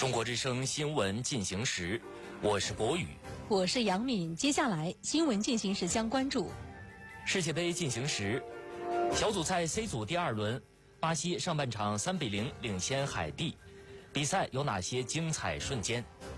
中国之声新闻进行时，我是博宇， 我是杨敏。接下来新闻进行时将关注世界杯进行时，小组赛 C 组第2轮，巴西上半场3-0领先海地，比赛有哪些精彩瞬间？